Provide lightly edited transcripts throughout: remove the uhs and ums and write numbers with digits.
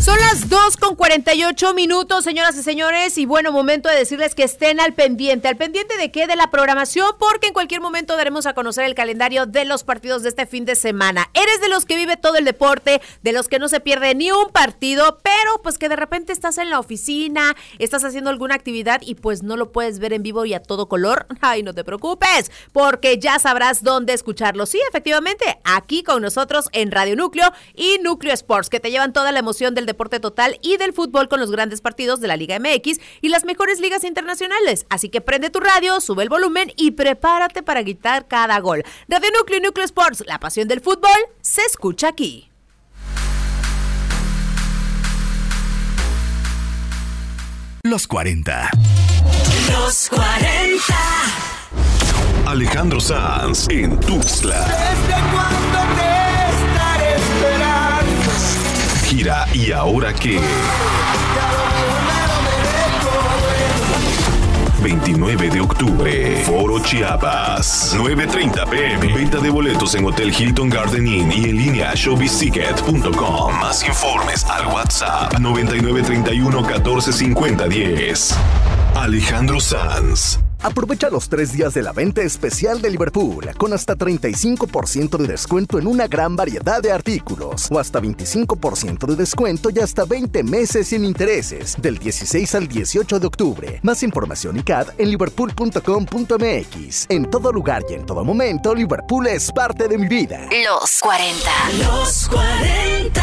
Son las 2:48, señoras y señores, y bueno, momento de decirles que estén al pendiente de qué, de la programación, porque en cualquier momento daremos a conocer el calendario de los partidos de este fin de semana. Eres de los que vive todo el deporte, de los que no se pierde ni un partido, pero pues que de repente estás en la oficina, estás haciendo alguna actividad y pues no lo puedes ver en vivo y a todo color. Ay, no te preocupes, porque ya sabrás dónde escucharlo. Sí, efectivamente, aquí con nosotros en Radio Núcleo y Núcleo Sports, que te llevan toda la emoción del deporte total y del fútbol con los grandes partidos de la Liga MX y las mejores ligas internacionales. Así que prende tu radio, sube el volumen y prepárate para gritar cada gol. Radio Núcleo y Núcleo Sports, la pasión del fútbol se escucha aquí. Los 40. Los 40. Alejandro Sanz en Tuxtla. ¿Desde cuándo te estaré esperando? Gira ¿Y ahora qué? 29 de octubre, Foro Chiapas, 9:30 p.m. Venta de boletos en Hotel Hilton Garden Inn y en línea showbizticket.com. Más informes al WhatsApp 9931-1450-10. Alejandro Sanz. Aprovecha los 3 días de la venta especial de Liverpool con hasta 35% de descuento en una gran variedad de artículos o hasta 25% de descuento y hasta 20 meses sin intereses del 16 al 18 de octubre. Más información y CAD en liverpool.com.mx. En todo lugar y en todo momento, Liverpool es parte de mi vida. Los 40. Los 40.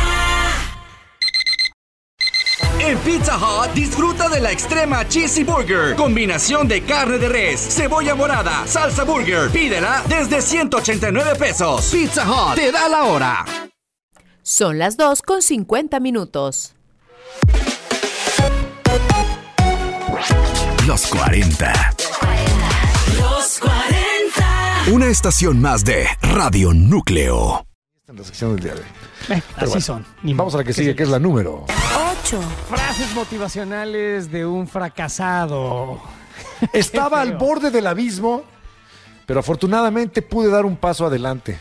En Pizza Hut, disfruta de la extrema Cheesy Burger. Combinación de carne de res, cebolla morada, salsa burger. Pídela desde 189 pesos. Pizza Hut, te da la hora. Son las 2:50. Los 40. Los 40. Una estación más de Radio Núcleo. En la sección del día de hoy. Así bueno, son. Vamos a la que sigue, que es la número 8. Frases motivacionales de un fracasado. Estaba al borde del abismo, pero afortunadamente pude dar un paso adelante.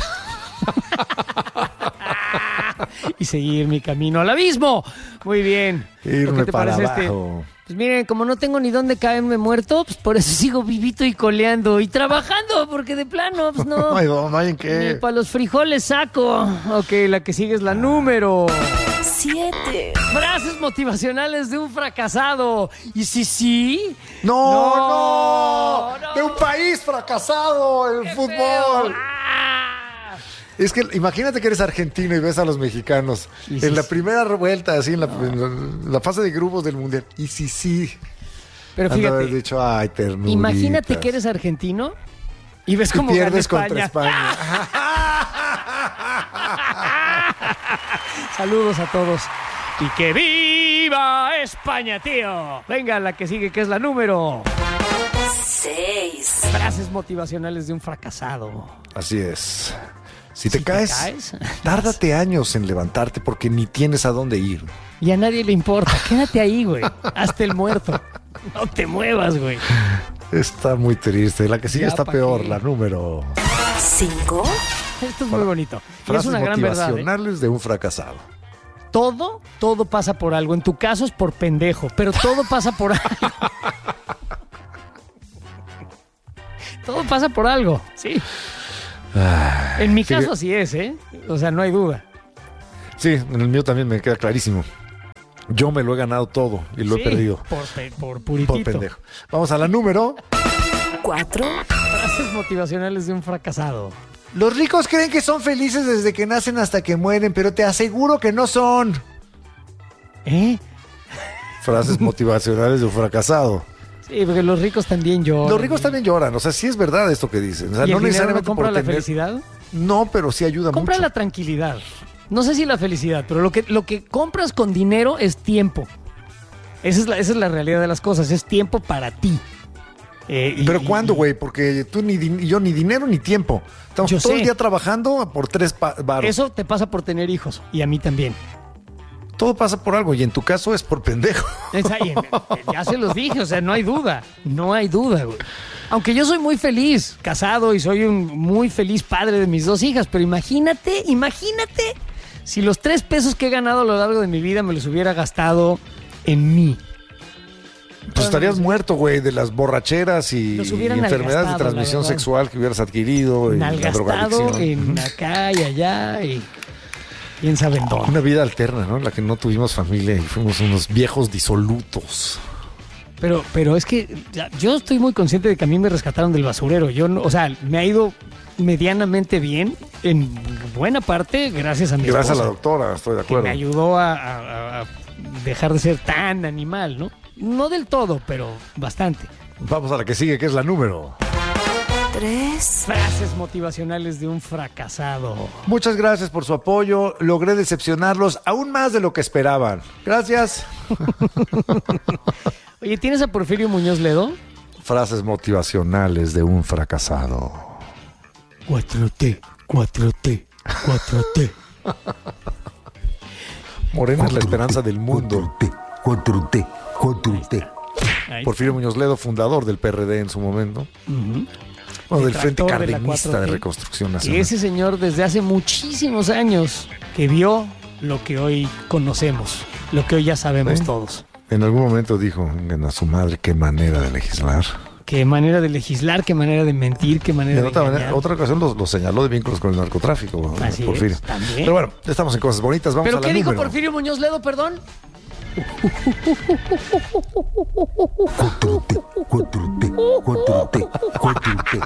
Y seguir mi camino al abismo. Muy bien. Irme ¿Qué te para parece abajo. Pues miren, como no tengo ni dónde caerme muerto, pues por eso sigo vivito y coleando y trabajando, porque de plano, pues no. No hay en Ni qué. para los frijoles saco. Ok, la que sigue es la número 7. Frases motivacionales de un fracasado. ¿Y sí? No. No. De un país fracasado en fútbol. Es que imagínate que eres argentino y ves a los mexicanos en la primera vuelta, así en la fase de grupos del Mundial. Y sí. Pero Han de fíjate, haber dicho, ay, ternuritas. imagínate que eres argentino y ves cómo pierdes gana contra España. Saludos a todos. Y que viva España, tío. Venga, la que sigue, que es la número 6. Frases motivacionales de un fracasado. Así es. Si te caes, tárdate años en levantarte porque ni tienes a dónde ir. Y a nadie le importa. Quédate ahí, güey. Hazte el muerto. No te muevas, güey. Está muy triste. La que sigue Ya, está ¿pa' peor, qué? la número 5. Esto es muy bonito. Y es Frases una gran verdad. motivacionales de un fracasado. Todo pasa por algo. En tu caso es por pendejo, pero todo pasa por algo. Todo pasa por algo, sí. En mi caso así es, ¿eh? O sea, no hay duda. Sí, en el mío también me queda clarísimo. Yo me lo he ganado todo y lo he perdido. Por puritito. Por pendejo. Vamos a la número 4. Frases motivacionales de un fracasado. Los ricos creen que son felices desde que nacen hasta que mueren, pero te aseguro que no son. ¿Eh? Frases motivacionales de un fracasado. Sí, porque los ricos también lloran. Los ricos también lloran, o sea, sí es verdad esto que dicen. O sea, ¿Y el no dinero necesariamente no compra por la tener... felicidad? No, pero sí ayuda Compra mucho. la tranquilidad. No sé si la felicidad, pero lo que compras con dinero es tiempo. Esa es la realidad de las cosas, es tiempo para ti. ¿Pero cuándo, güey? Porque tú yo ni dinero ni tiempo. Estamos todo el día trabajando por 3 baros. Eso te pasa por tener hijos, y a mí también. Todo pasa por algo, y en tu caso es por pendejo. Ya se los dije, o sea, no hay duda, güey. Aunque yo soy muy feliz, casado, y soy un muy feliz padre de mis 2 hijas, pero imagínate Si los 3 pesos que he ganado a lo largo de mi vida me los hubiera gastado en mí. Pues estarías muerto, güey, de las borracheras y Los hubieran enfermedades de malgastado, transmisión la verdad. sexual que hubieras adquirido. Y la Malgastado drogadicción. en acá y allá y quién sabe en dónde. Una vida alterna, ¿no? En la que no tuvimos familia y fuimos unos viejos disolutos. Pero es que yo estoy muy consciente de que a mí me rescataron del basurero. Yo no, o sea, me ha ido medianamente bien en buena parte gracias a mi Gracias a esposa, la doctora, estoy de que acuerdo. me ayudó a dejar de ser tan animal, ¿no? No del todo, pero bastante. Vamos a la que sigue, que es la número. 3, Frases motivacionales de un fracasado. Muchas gracias por su apoyo. Logré decepcionarlos aún más de lo que esperaban. Gracias. Oye, ¿tienes a Porfirio Muñoz Ledo? Frases motivacionales de un fracasado. 4T, 4T, 4T. Morena es la esperanza del mundo. 4T. Ahí Porfirio Muñoz Ledo, fundador del PRD en su momento. Bueno, del Frente Detractor de la Cardenista 4T. de Reconstrucción Y Nacional. ese señor desde hace muchísimos años que vio lo que hoy conocemos, lo que hoy ya sabemos ¿Sí? todos. En algún momento dijo, a su madre, qué manera de legislar. Qué manera de legislar, qué manera de mentir, qué Y manera en de otra, engañar. otra ocasión lo señaló de vínculos con el narcotráfico, Así Porfirio. es, también. Pero bueno, estamos en cosas bonitas, vamos ¿Pero a la qué dijo número. Porfirio Muñoz Ledo, perdón? 4T.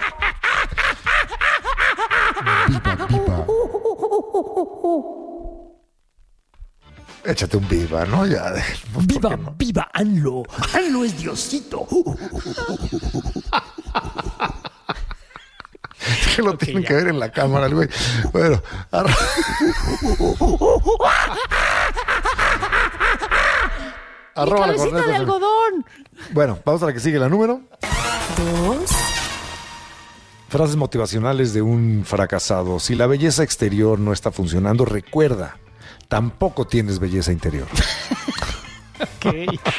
Viva. Échate un viva, ¿no? Ya. ¿por Viva, qué no? viva ANLO. ANLO es Diosito. Es que lo tienen ya. que ver en la cámara, el güey. Bueno, arroba la Cabecita corneta. de algodón. Bueno, vamos a la que sigue, la número. 2, Frases motivacionales de un fracasado. Si la belleza exterior no está funcionando, recuerda, tampoco tienes belleza interior. Ok.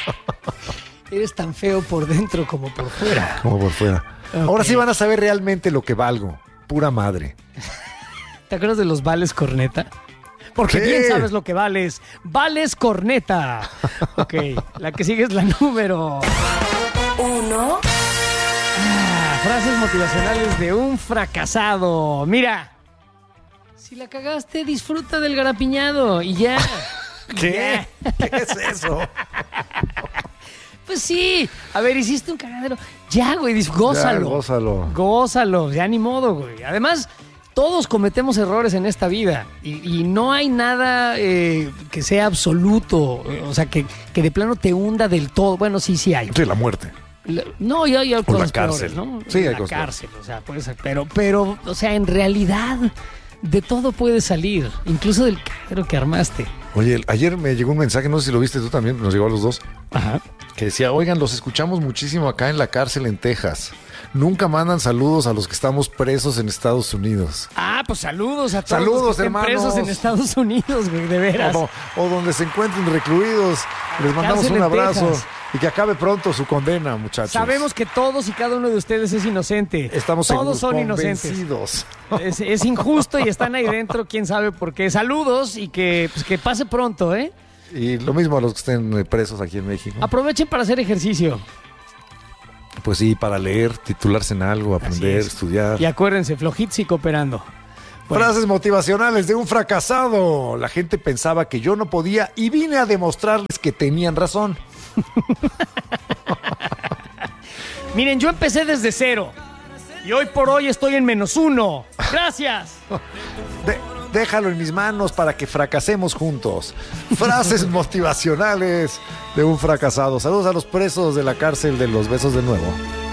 Eres tan feo por dentro como por fuera. Como por fuera. Ok. Ahora sí van a saber realmente lo que valgo. Pura madre. ¿Te acuerdas de los vales corneta? Porque Sí. bien sabes lo que vales. Vales corneta. Ok, la que sigue es la número. 1, Frases motivacionales de un fracasado. Mira, si la cagaste, disfruta del garapiñado y ya. ¿Qué? Ya. ¿Qué es eso? Pues sí. A ver, hiciste un cagadero. Ya, güey, gózalo. Ya, gózalo. Gózalo, ya ni modo, güey. Además, todos cometemos errores en esta vida y no hay nada que sea absoluto, o sea, que de plano te hunda del todo. Bueno, sí hay. Sí, la muerte. No, ya hay cosas cárcel. peores, ¿no? Sí, hay la cosas cárcel, o sea, puede ser, pero, o sea, en realidad de todo puede salir, incluso del cagadero que armaste. Oye, ayer me llegó un mensaje, no sé si lo viste tú también, nos llegó a los dos, Ajá. que decía, oigan, los escuchamos muchísimo acá en la cárcel en Texas. Nunca mandan saludos a los que estamos presos en Estados Unidos. Ah, pues saludos a todos Saludos, los que estén hermanos. presos en Estados Unidos, güey, de veras. O donde se encuentren recluidos. Les mandamos Cárcel un en abrazo. Texas. Y que acabe pronto su condena, muchachos. Sabemos que todos y cada uno de ustedes es inocente. Estamos todos son convencidos. inocentes. Es injusto y están ahí dentro, quién sabe por qué. Saludos y que pase pronto, ¿eh? Y lo mismo a los que estén presos aquí en México. Aprovechen para hacer ejercicio. Pues sí, para leer, titularse en algo, aprender, Así es. estudiar. Y acuérdense, flojitos y cooperando. Bueno, Frases motivacionales de un fracasado. La gente pensaba que yo no podía y vine a demostrarles que tenían razón. miren, yo empecé desde 0 y hoy por hoy estoy en -1. Gracias. Déjalo en mis manos para que fracasemos juntos. Frases motivacionales de un fracasado. Saludos a los presos de la cárcel de los besos de nuevo.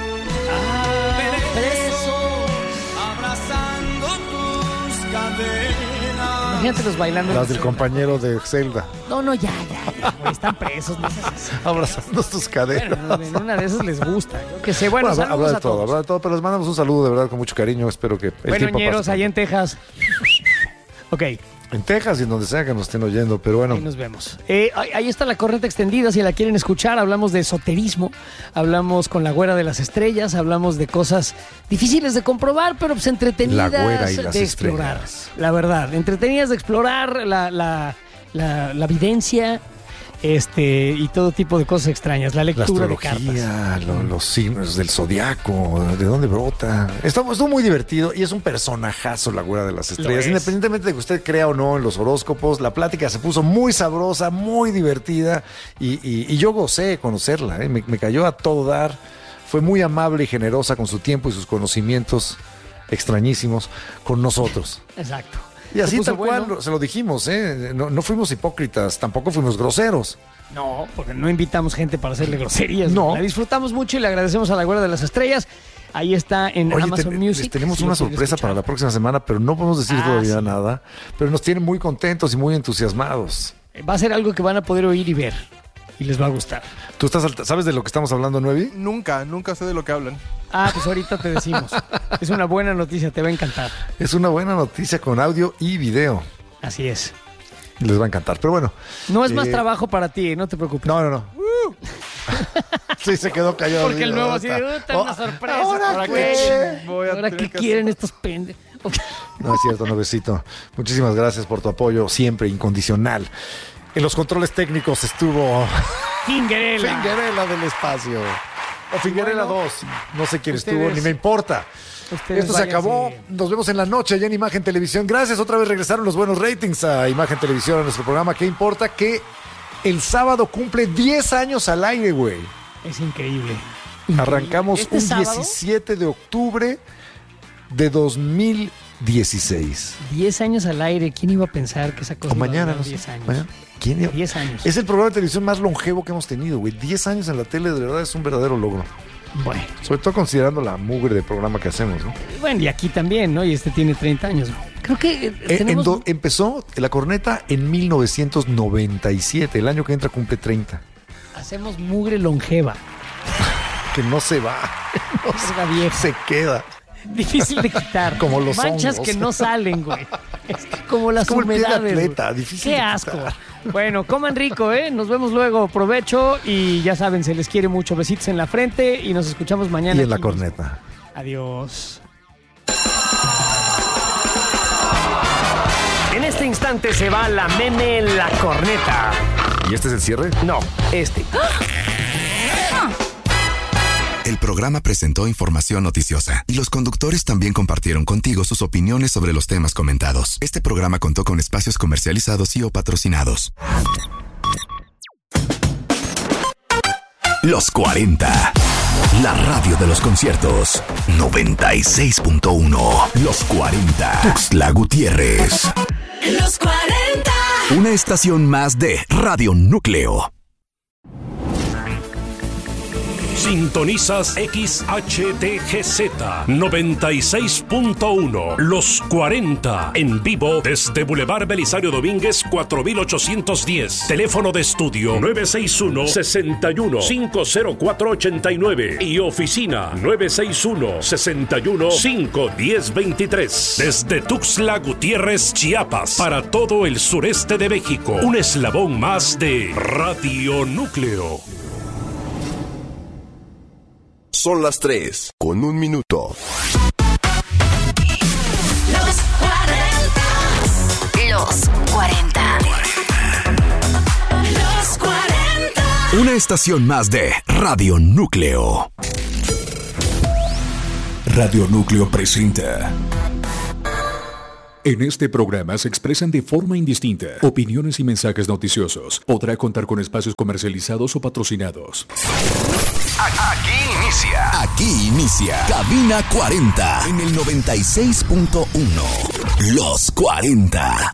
Abrazando tus cadenas. Imagínatelos bailando. en Las la del celda. compañero de Zelda. No, ya, güey, están presos. No seas así. Abrazando tus caderas. Bueno, en una de esas les gusta. Yo que sé. Bueno, Bueno, saludos habla de a todo, todos. habla de todo, pero les mandamos un saludo de verdad con mucho cariño. Espero que el Bueno, tiempo ñeros, pase. allá en Texas. Ok, En Texas y en donde sea que nos estén oyendo, pero bueno. Ahí nos vemos. Ahí está la corneta extendida, si la quieren escuchar. Hablamos de esoterismo, hablamos con la Güera de las Estrellas, hablamos de cosas difíciles de comprobar, pero pues entretenidas La Güera y las de explorar. Estrellas. La verdad, entretenidas de explorar la evidencia y todo tipo de cosas extrañas. La La lectura de cartas. astrología, los signos del zodiaco, de dónde brota. Estuvo muy divertido y es un personajazo la Güera de las Estrellas. es. Independientemente de que usted crea o no en los horóscopos, la plática se puso muy sabrosa, muy divertida y yo gocé de conocerla. Me cayó a todo dar. Fue muy amable y generosa con su tiempo y sus conocimientos extrañísimos con nosotros. Exacto. Y así Se puso tal cual bueno. se lo dijimos, no fuimos hipócritas, tampoco fuimos groseros. No, porque no invitamos gente para hacerle groserías. No. La disfrutamos mucho y le agradecemos a la Güera de las Estrellas. Ahí está en Oye, Amazon Music. les tenemos si lo una quieren sorpresa escuchar. para la próxima semana, pero no podemos decir todavía sí. nada. Pero nos tienen muy contentos y muy entusiasmados. Va a ser algo que van a poder oír y ver. Y les va a gustar. ¿Tú sabes de lo que estamos hablando, Nuevi? Nunca sé de lo que hablan. Pues ahorita te decimos. Es una buena noticia, te va a encantar. Es una buena noticia con audio y video. Así es. Les va a encantar, pero bueno. No es más trabajo para ti, no te preocupes. No. Sí, se quedó callado. Porque el nuevo así de una sorpresa. ¿Ahora qué quieren estos pendejos? No es cierto, Novecito. Muchísimas gracias por tu apoyo, siempre incondicional. En los controles técnicos estuvo Fingerella del espacio. O Fingerella 2. No sé quién estuvo, ni me importa. Esto se acabó. Nos vemos en la noche ya en Imagen Televisión. Gracias, otra vez regresaron los buenos ratings a Imagen Televisión, a nuestro programa. ¿Qué importa? Que el sábado cumple 10 años al aire, güey. Es increíble. Arrancamos un sábado, 17 de octubre de 2016. 10 años al aire. ¿Quién iba a pensar que esa cosa O mañana, iba a no durar sé. 10 años? Mañana. ¿Quién iba? 10 años. Es el programa de televisión más longevo que hemos tenido, güey. 10 años en la tele, de verdad, es un verdadero logro. Bueno. Sobre todo considerando la mugre de programa que hacemos, ¿no? Bueno, y aquí también, ¿no? Y este tiene 30 años. Creo que tenemos... Empezó la corneta en 1997. El año que entra cumple 30. Hacemos mugre longeva. Que no se va. No se queda. Difícil de quitar. Como los manchas hongos. que no salen, güey. Es como las Es como el pie de humedades. atleta, güey. difícil Qué de asco. quitar. Bueno, coman rico, ¿eh? Nos vemos luego. Provecho y ya saben, se les quiere mucho. Besitos en la frente y nos escuchamos mañana. Y en la aquí. corneta. Adiós. En este instante se va la meme La Corneta. ¿Y este es el cierre? No, este. El programa presentó información noticiosa y los conductores también compartieron contigo sus opiniones sobre los temas comentados. Este programa contó con espacios comercializados y o patrocinados. Los 40. La radio de los conciertos. 96.1. Los 40. Tuxtla Gutiérrez. Los 40. Una estación más de Radio Núcleo. Sintonizas XHTGZ 96.1 Los 40 en vivo desde Boulevard Belisario Domínguez 4810. Teléfono de estudio 961-61-50489 y oficina 961-61-51023. Desde Tuxtla Gutiérrez, Chiapas, para todo el sureste de México. Un eslabón más de Radio Núcleo. Son las 3 con 1 minuto. Los 40. Los 40. Los 40. Una estación más de Radio Núcleo. Radio Núcleo presenta. En este programa se expresan de forma indistinta opiniones y mensajes noticiosos. Podrá contar con espacios comercializados o patrocinados. Aquí inicia Cabina 40 en el 96.1. Los 40.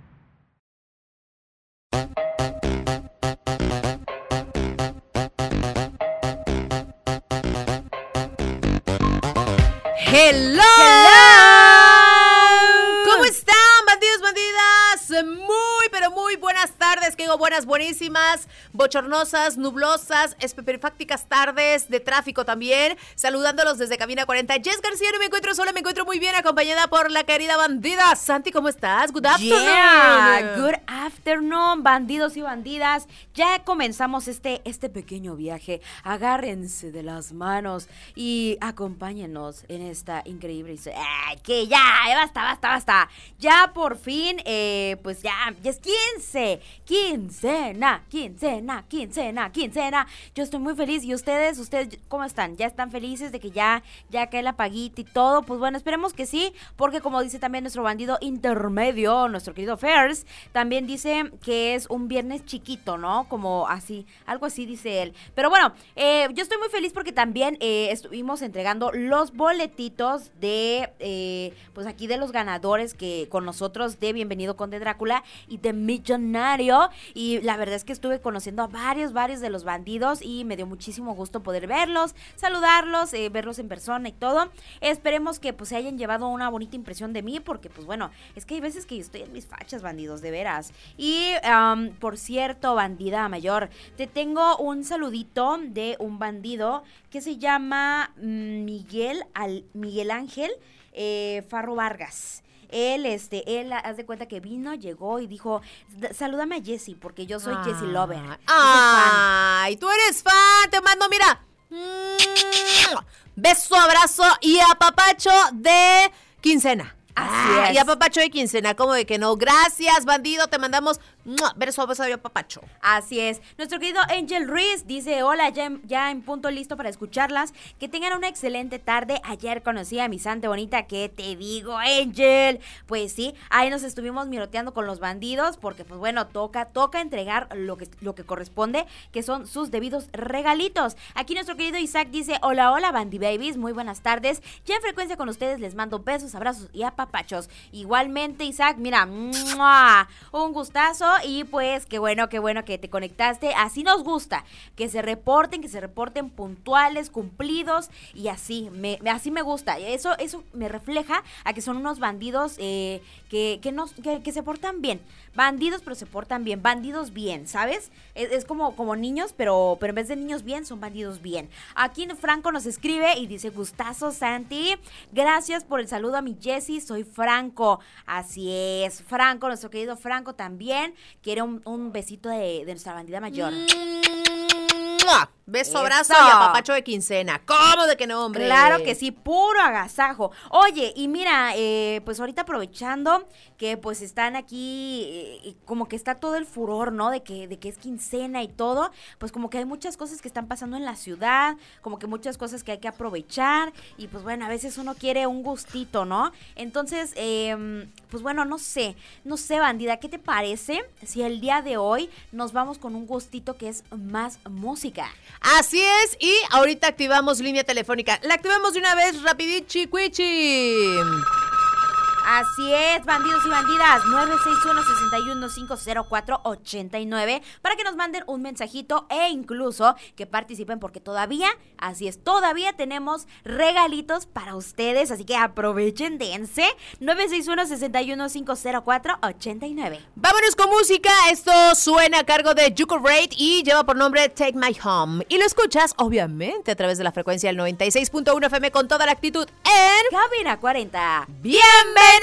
¡Hello! ¿Cómo están, bandidos, bandidas? Muy, pero muy buenas buenas tardes, que digo buenas, buenísimas, bochornosas, nublosas, esperifácticas tardes de tráfico también. Saludándolos desde Cabina 40. Jess García, no me encuentro sola, me encuentro muy bien acompañada por la querida bandida. Santi, ¿cómo estás? Good afternoon. Yeah, good afternoon, bandidos y bandidas. Ya comenzamos este pequeño viaje. Agárrense de las manos y acompáñenos en esta increíble historia. Que ya, basta. Ya por fin, pues ya es quincena. Yo estoy muy feliz. ¿Y ustedes cómo están? ¿Ya están felices de que ya cae la paguita y todo? Pues bueno, esperemos que sí, porque como dice también nuestro bandido intermedio, nuestro querido Fairs, también dice que es un viernes chiquito, ¿no? Como así, algo así dice él. Pero bueno, yo estoy muy feliz porque también estuvimos entregando los boletitos de, pues aquí de los ganadores que con nosotros de Bienvenido Conde Drácula y de Millonario. Y la verdad es que estuve conociendo a varios de los bandidos y me dio muchísimo gusto poder verlos, saludarlos, verlos en persona y todo. Esperemos que pues se hayan llevado una bonita impresión de mí, porque pues bueno, es que hay veces que yo estoy en mis fachas, bandidos, de veras. Y por cierto, bandida mayor, te tengo un saludito de un bandido que se llama Miguel Ángel Farro Vargas. Él, haz de cuenta que llegó y dijo, salúdame a Jessie, porque yo soy Jessie Lover. Ay, tú eres fan, te mando, mira, beso, abrazo y apapacho de quincena. Así es. Y apapacho de quincena, ¿cómo de que no? Gracias, bandido, te mandamos beso y apapacho. Así es. Nuestro querido Angel Ruiz dice, hola, ya en punto listo para escucharlas. Que tengan una excelente tarde. Ayer conocí a mi santa bonita, ¿qué te digo, Angel? Pues sí, ahí nos estuvimos miroteando con los bandidos, porque pues bueno, toca entregar lo que corresponde, que son sus debidos regalitos. Aquí nuestro querido Isaac dice, hola, Bandi Babies, muy buenas tardes. Ya en frecuencia con ustedes les mando besos, abrazos y apapachos. Igualmente, Isaac, mira, un gustazo. Y pues qué bueno que te conectaste. Así nos gusta, que se reporten puntuales, cumplidos, y así me gusta. Eso me refleja a que son unos bandidos que se portan bien. Bandidos, pero se portan bien. Bandidos bien, ¿sabes? Es como niños, pero en vez de niños bien, son bandidos bien. Aquí Franco nos escribe y dice, gustazo, Santi. Gracias por el saludo a mi Jessie, soy Franco. Así es, Franco, nuestro querido Franco también quiere un besito de nuestra bandida mayor. Beso, abrazo y apapacho de quincena. ¿Cómo de que no, hombre? Claro que sí, puro agasajo. Oye, y mira, pues ahorita aprovechando que pues están aquí, como que está todo el furor, ¿no? De que es quincena y todo, pues como que hay muchas cosas que están pasando en la ciudad, como que muchas cosas que hay que aprovechar, y pues bueno, a veces uno quiere un gustito, ¿no? Entonces, pues bueno, no sé, bandida, ¿qué te parece si el día de hoy nos vamos con un gustito que es más música? Así es, y ahorita activamos línea telefónica. La activamos de una vez, rapidichi, cuichi. Así es, bandidos y bandidas, 961-61-504-89 para que nos manden un mensajito e incluso que participen, porque todavía tenemos regalitos para ustedes, así que aprovechen, dense. 961-61-504-89. Vámonos con música, esto suena a cargo de Yuko Raid y lleva por nombre Take My Home. Y lo escuchas, obviamente, a través de la frecuencia del 96.1 FM con toda la actitud en Cabina 40. ¡Bienvenido!